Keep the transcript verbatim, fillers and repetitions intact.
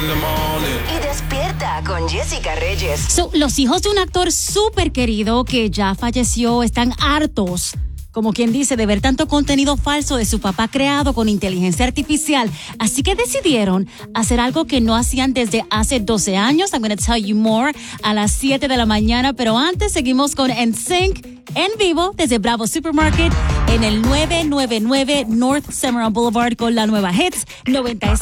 Y despierta con Jessica Reyes. So, los hijos de un actor súper querido que ya falleció están hartos, como quien dice, de ver tanto contenido falso de su papá creado con inteligencia artificial. Así que decidieron hacer algo que no hacían desde hace doce años. I'm going to tell you more a las siete de la mañana. Pero antes seguimos con N Sync en vivo desde Bravo Supermarket en el nueve noventa y nueve North Summerall Boulevard con la nueva Hits noventa y seis.